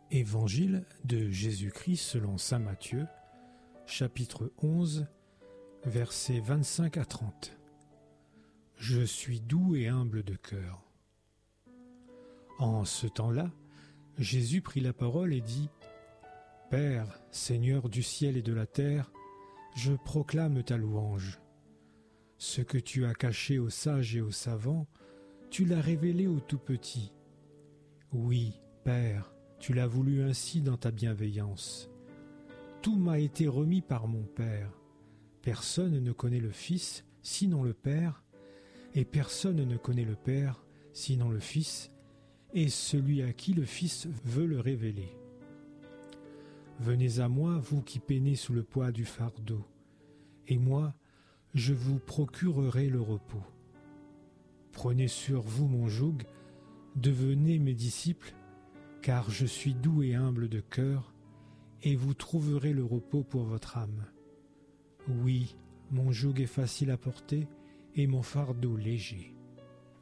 Évangile de Jésus-Christ selon saint Matthieu, chapitre 11, versets 25 à 30. Je suis doux et humble de cœur. En ce temps-là, Jésus prit la parole et dit : Père, Seigneur du ciel et de la terre, je proclame ta louange. Ce que tu as caché aux sages et aux savants, tu l'as révélé aux tout-petits. Oui, Père, tu l'as voulu ainsi dans ta bienveillance. Tout m'a été remis par mon Père. Personne ne connaît le Fils, sinon le Père, et personne ne connaît le Père, sinon le Fils, et celui à qui le Fils veut le révéler. Venez à moi, vous qui peinez sous le poids du fardeau, et moi, je vous procurerai le repos. Prenez sur vous mon joug, devenez mes disciples, car je suis doux et humble de cœur, et vous trouverez le repos pour votre âme. Oui, mon joug est facile à porter, et mon fardeau léger.